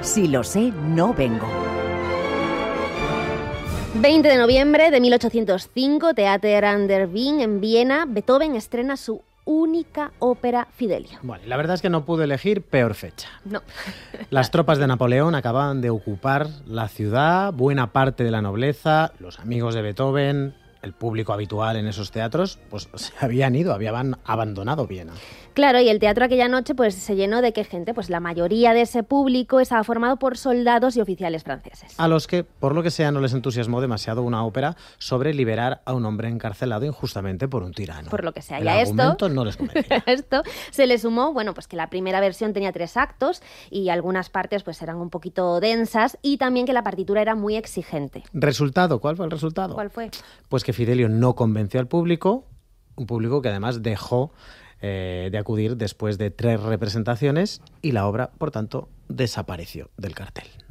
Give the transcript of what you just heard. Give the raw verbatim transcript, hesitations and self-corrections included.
Si lo sé, no vengo. veinte de noviembre de mil ochocientos cinco, Theater an der Wien, en Viena, Beethoven estrena su única ópera Fidelio. Bueno, la verdad es que no pude elegir peor fecha. No. Las tropas de Napoleón acababan de ocupar la ciudad, buena parte de la nobleza, los amigos de Beethoven, el público habitual en esos teatros, pues se habían ido, habían abandonado Viena. Claro, y el teatro aquella noche pues se llenó de qué gente, pues la mayoría de ese público estaba formado por soldados y oficiales franceses. A los que, por lo que sea, no les entusiasmó demasiado una ópera sobre liberar a un hombre encarcelado injustamente por un tirano. Por lo que sea, el ya esto, argumento no les convencía. esto se le sumó, bueno, pues que la primera versión tenía tres actos y algunas partes pues eran un poquito densas y también que la partitura era muy exigente. ¿Resultado? ¿Cuál fue el resultado? ¿Cuál fue? Pues que Fidelio no convenció al público, un público que además dejó eh, de acudir después de tres representaciones y la obra, por tanto, desapareció del cartel.